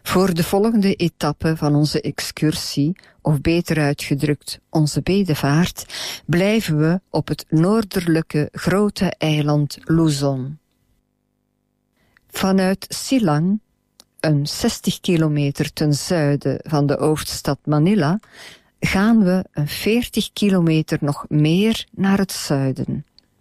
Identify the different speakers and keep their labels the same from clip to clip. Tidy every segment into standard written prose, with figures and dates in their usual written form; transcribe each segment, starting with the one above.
Speaker 1: Voor de volgende etappe van onze excursie, of beter uitgedrukt onze bedevaart, blijven we op het noordelijke grote eiland Luzon. Vanuit Silang, een 60 kilometer ten zuiden van de hoofdstad Manila, gaan we een 40 kilometer nog meer naar het zuiden.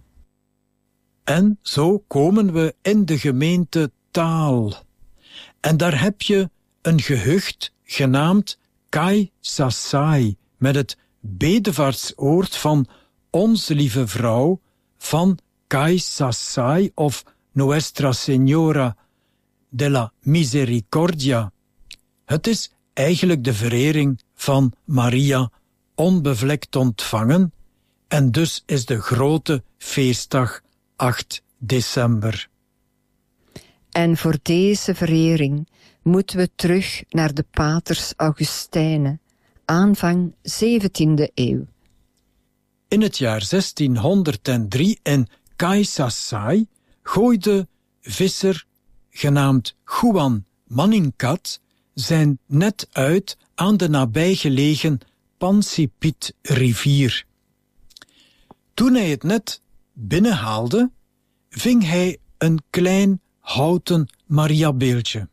Speaker 2: En zo komen we in de gemeente Taal. En daar heb je een gehucht genaamd Kai Sasai, met het bedevaartsoord van Onze Lieve Vrouw van Kai Sasai of Nuestra Señora de la Misericordia. Het is eigenlijk de verering van Maria, onbevlekt ontvangen, en dus is de grote feestdag 8 december.
Speaker 1: En voor deze verering moeten we terug naar de paters Augustijnen, aanvang 17e eeuw.
Speaker 2: In het jaar 1603 in Kai Sasai gooide visser genaamd Juan Manincat zijn net uit aan de nabijgelegen Pansipit-rivier. Toen hij het net binnenhaalde, ving hij een klein houten Mariabeeldje.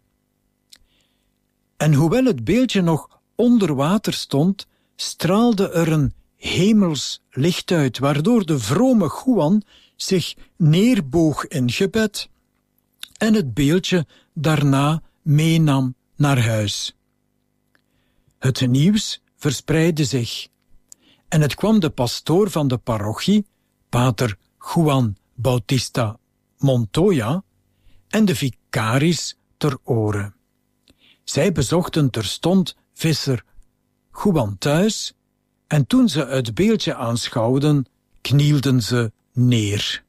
Speaker 2: En hoewel het beeldje nog onder water stond, straalde er een hemels licht uit, waardoor de vrome Juan zich neerboog in gebed en het beeldje daarna meenam naar huis. Het nieuws verspreidde zich en het kwam de pastoor van de parochie, pater Juan Bautista Montoya, en de vicaris ter oren. Zij bezochten terstond visser Juan thuis en toen ze het beeldje aanschouwden, knielden ze neer.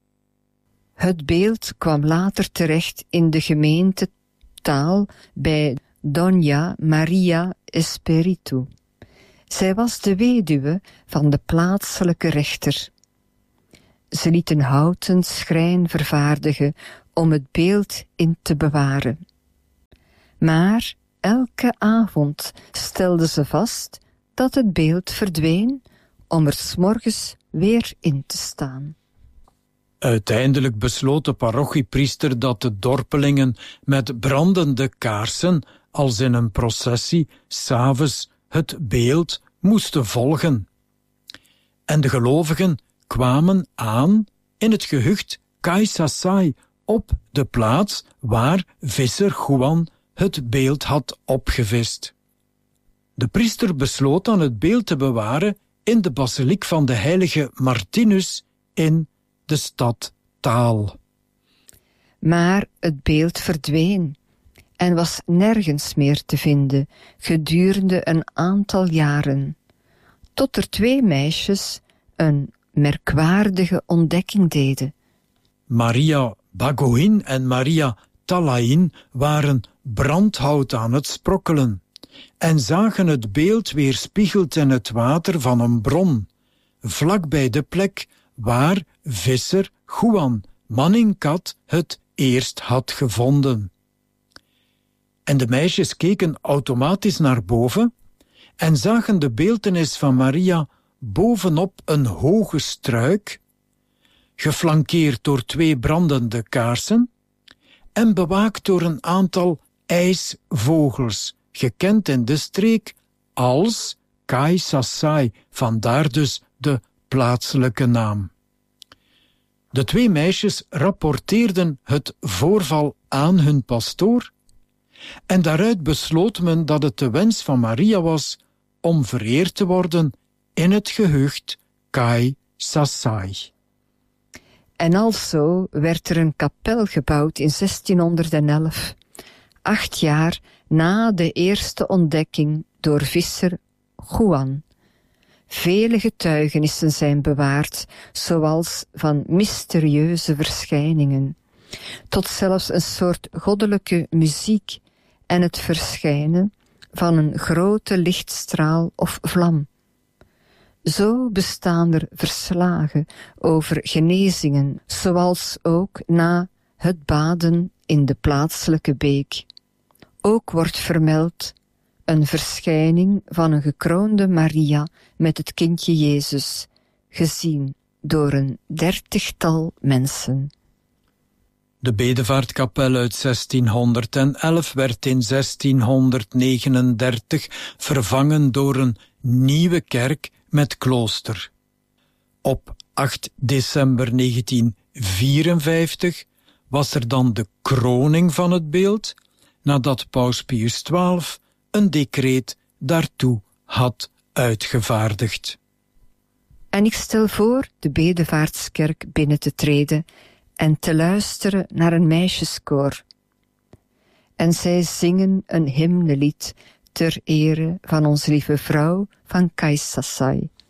Speaker 1: Het beeld kwam later terecht in de gemeente Taal bij Doña Maria Espiritu. Zij was de weduwe van de plaatselijke rechter. Ze liet een houten schrijn vervaardigen om het beeld in te bewaren. Maar elke avond stelde ze vast dat het beeld verdween om er 's morgens weer in te staan.
Speaker 2: Uiteindelijk besloot de parochiepriester dat de dorpelingen met brandende kaarsen, als in een processie, 's avonds het beeld moesten volgen. En de gelovigen kwamen aan in het gehucht Kai Sasai, op de plaats waar visser Juan het beeld had opgevist. De priester besloot dan het beeld te bewaren in de basiliek van de heilige Martinus in de stad Taal.
Speaker 1: Maar het beeld verdween en was nergens meer te vinden gedurende een aantal jaren, tot er 2 meisjes een merkwaardige ontdekking deden.
Speaker 2: Maria Bagohin en Maria Talain waren brandhout aan het sprokkelen en zagen het beeld weerspiegeld in het water van een bron, vlakbij de plek waar visser Juan Manincat het eerst had gevonden. En de meisjes keken automatisch naar boven en zagen de beeltenis van Maria bovenop een hoge struik, geflankeerd door 2 brandende kaarsen en bewaakt door een aantal ijsvogels, gekend in de streek als Kai Sasai, vandaar dus de plaatselijke naam. De 2 meisjes rapporteerden het voorval aan hun pastoor en daaruit besloot men dat het de wens van Maria was om vereerd te worden in het gehucht Kai Sasai.
Speaker 1: En alzo werd er een kapel gebouwd in 1611, 8 jaar na de eerste ontdekking door visser Juan. Vele getuigenissen zijn bewaard, zoals van mysterieuze verschijningen, tot zelfs een soort goddelijke muziek en het verschijnen van een grote lichtstraal of vlam. Zo bestaan er verslagen over genezingen, zoals ook na het baden in de plaatselijke beek, Ook wordt vermeld een verschijning van een gekroonde Maria met het kindje Jezus, gezien door een 30-tal mensen.
Speaker 2: De bedevaartkapel uit 1611 werd in 1639 vervangen door een nieuwe kerk met klooster. Op 8 december 1954 was er dan de kroning van het beeld, nadat Paus Pius XII een decreet daartoe had uitgevaardigd.
Speaker 1: En ik stel voor de bedevaartskerk binnen te treden en te luisteren naar een meisjeskoor. En zij zingen een hymnelied ter ere van onze lieve vrouw van Kaisasai.